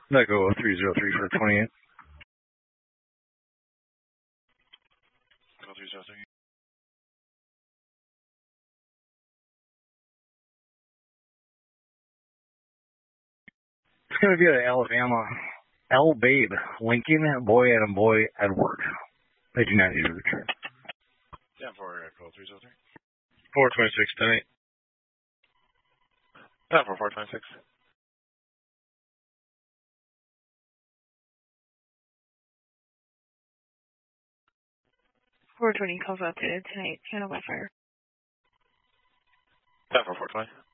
Echo 303 for 28. Echo 303. It's going to be at Alabama. L. Babe, Lincoln, Boy Adam, Boy Edward. They do not use the trip. Yeah, for Echo 303. 426, 10-8. Yeah, for 426. 420 calls updated tonight. Channel by fire. Yeah, for 420.